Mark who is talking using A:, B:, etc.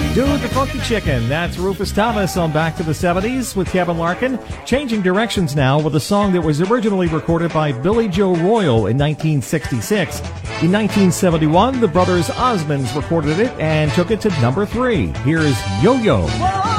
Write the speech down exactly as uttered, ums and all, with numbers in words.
A: Dude, the Funky Chicken. That's Rufus Thomas on Back to the seventies with Kevin Larkin. Changing directions now with a song that was originally recorded by Billy Joe Royal in nineteen sixty-six. In nineteen seventy-one, the brothers Osmonds recorded it and took it to number three. Here's Yo-Yo.
B: Whoa!